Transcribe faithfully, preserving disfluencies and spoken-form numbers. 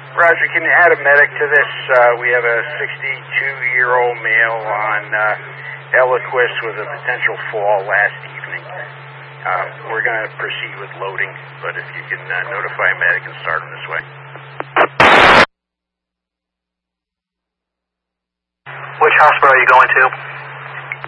Roger, can you add a medic to this? Uh, we have a sixty-two-year-old male on uh, Eliquis with a potential fall last evening. Uh, we're going to proceed with loading, but if you can uh, notify a medic and start him this way. Which hospital are you going to?